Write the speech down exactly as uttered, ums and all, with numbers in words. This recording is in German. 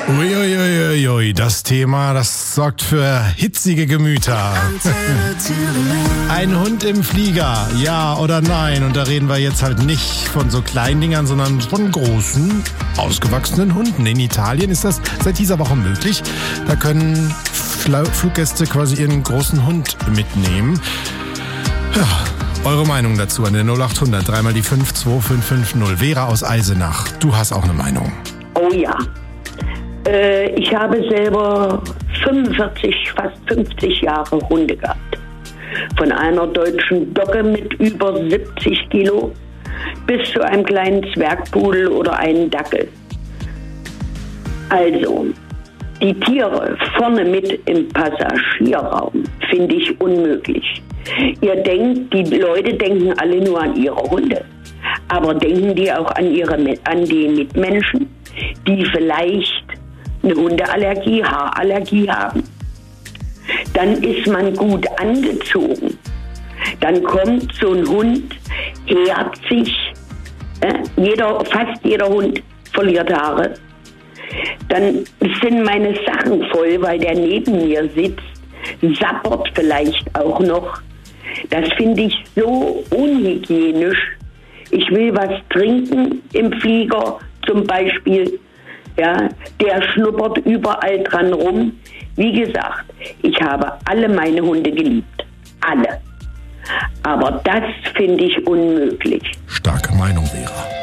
Uiuiuiui, das Thema, das sorgt für hitzige Gemüter. Ein Hund im Flieger, ja oder nein? Und da reden wir jetzt halt nicht von so kleinen Dingern, sondern von großen, ausgewachsenen Hunden. In Italien ist das seit dieser Woche möglich. Da können Fl- Fluggäste quasi ihren großen Hund mitnehmen. Ja, eure Meinung dazu an der null acht hundert, dreimal die fünf, zwei fünf fünf null. Vera aus Eisenach, du hast auch eine Meinung. Oh ja. Äh, ich habe selber fünfundvierzig, fast fünfzig Jahre Hunde gehabt. Von einer deutschen Dogge mit über siebzig Kilo bis zu einem kleinen Zwergpudel oder einem Dackel. Also, die Tiere vorne mit im Passagierraum finde ich unmöglich. Ihr denkt, die Leute denken alle nur an ihre Hunde. Aber denken die auch an, ihre, an die Mitmenschen, die vielleicht eine Hundeallergie, Haarallergie haben? Dann ist man gut angezogen. Dann kommt so ein Hund, hört sich, äh, jeder, fast jeder Hund verliert Haare. Dann sind meine Sachen voll, weil der neben mir sitzt, sappert vielleicht auch noch. Das finde ich so unhygienisch. Ich will was trinken im Flieger zum Beispiel. Ja, der schnuppert überall dran rum. Wie gesagt, ich habe alle meine Hunde geliebt. Alle. Aber das finde ich unmöglich. Starke Meinung, Vera.